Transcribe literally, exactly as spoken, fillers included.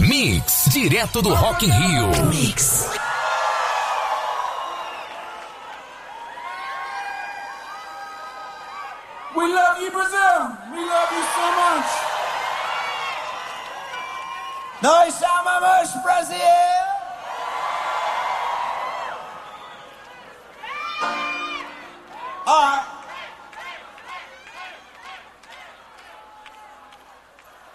Mix, direto do Rock in Rio. Mix. We love you, Brazil. We love you so much. Nós amamos Brasil.